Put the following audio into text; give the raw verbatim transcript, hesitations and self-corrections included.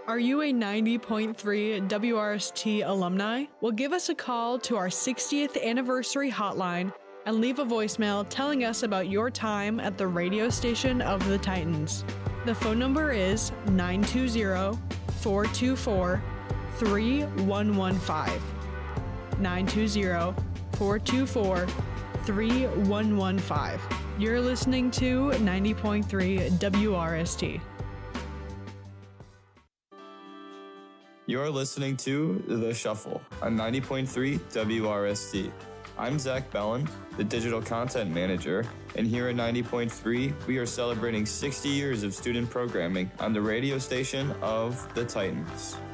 Are you a ninety point three W R S T alumni? Well, give us a call to our sixtieth anniversary hotline and leave a voicemail telling us about your time at the radio station of the Titans. The phone number is nine two zero, four two four, three one one five. nine two zero, four two four, three one one five. You're listening to ninety point three W R S T. You're listening to The Shuffle on ninety point three W R S T. I'm Zach Bellin, the Digital Content Manager, and here at ninety point three, we are celebrating sixty years of student programming on the radio station of the Titans.